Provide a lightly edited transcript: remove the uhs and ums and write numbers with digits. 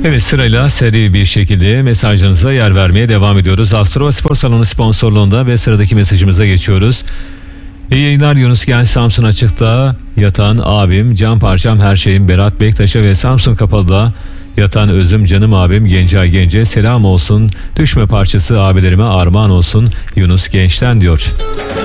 Evet, sırayla seri bir şekilde mesajlarınıza yer vermeye devam ediyoruz. Astro Spor Salonu sponsorluğunda ve sıradaki mesajımıza geçiyoruz. İyi yayınlar Yunus Genç, Samsun Açık'ta yatan abim, can parçam her şeyim Berat Bektaş'a ve Samsun Kapalı'da yatan özüm canım abim Gencay Gence selam olsun. Düşme parçası abilerime armağan olsun Yunus Genç'ten diyor.